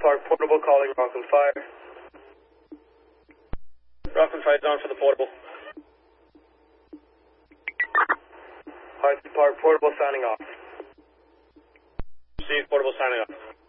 Park Portable calling Rockland Fire. Rockland Fire down for the portable. Hyde Park Portable signing off. Steve, portable signing off.